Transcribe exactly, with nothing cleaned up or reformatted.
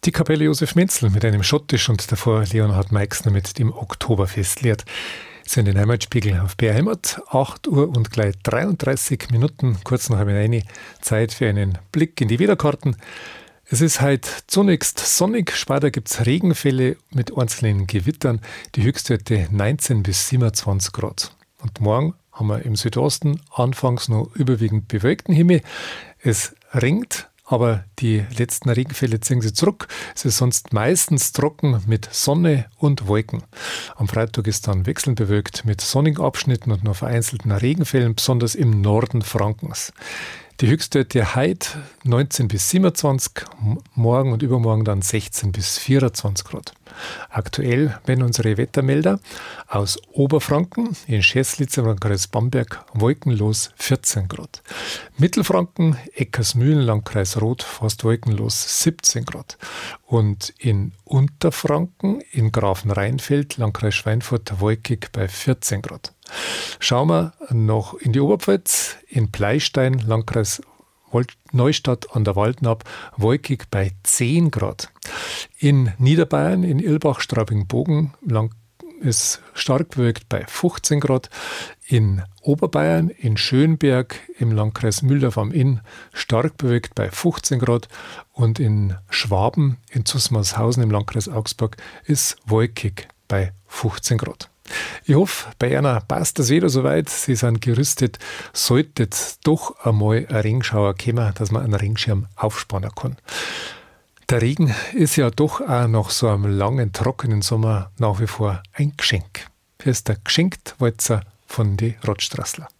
Die Kapelle Josef Menzel mit einem Schottisch und davor Leonhard Meixner mit dem Oktoberfestlied. Sind den Heimatspiegel auf B R Heimat, acht Uhr und gleich dreiunddreißig Minuten, kurz nach halb eine, Zeit für einen Blick in die Wetterkarten. Es ist heute zunächst sonnig, später gibt es Regenfälle mit einzelnen Gewittern, die Höchstwerte neunzehn bis siebenundzwanzig Grad. Und morgen haben wir im Südosten anfangs noch überwiegend bewölkten Himmel. Es regnet, aber die letzten Regenfälle ziehen sich zurück. Es ist sonst meistens trocken mit Sonne und Wolken. Am Freitag ist dann wechselnd bewölkt mit sonnigen Abschnitten und nur vereinzelten Regenfällen, besonders im Norden Frankens. Die Höchstwerte heute neunzehn bis siebenundzwanzig, morgen und übermorgen dann sechzehn bis vierundzwanzig Grad. Aktuell werden unsere Wettermelder aus Oberfranken, in Schäßlitz im Landkreis Bamberg, wolkenlos vierzehn Grad. Mittelfranken, Eckersmühlen, Landkreis Roth, fast wolkenlos siebzehn Grad. Und in Unterfranken, in Grafenrheinfeld, Landkreis Schweinfurt, wolkig bei vierzehn Grad. Schauen wir noch in die Oberpfalz, in Pleistein, Landkreis Neustadt an der Waldnab, wolkig bei zehn Grad. In Niederbayern, in Irlbach, Straubing-Bogen, ist stark bewölkt bei fünfzehn Grad. In Oberbayern, in Schönberg, im Landkreis Mühldorf am Inn, stark bewölkt bei fünfzehn Grad. Und in Schwaben, in Zusmarshausen im Landkreis Augsburg, ist wolkig bei fünfzehn Grad. Ich hoffe, bei Ihnen passt das Wetter soweit. Sie sind gerüstet. Sollte jetzt doch einmal ein Regenschauer kommen, dass man einen Regenschirm aufspannen kann. Der Regen ist ja doch auch nach so einem langen, trockenen Sommer nach wie vor ein Geschenk. Hier ist der Geschenkt Walzer von die Rottstraßler.